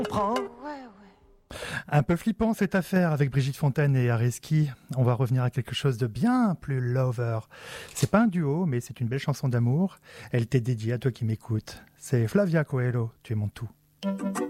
Comprends? Ouais. Un peu flippant cette affaire avec Brigitte Fontaine et Areski. On va revenir à quelque chose de bien plus lover. C'est pas un duo, mais c'est une belle chanson d'amour. Elle t'est dédiée à toi qui m'écoutes. C'est Flavia Coelho, tu es mon tout.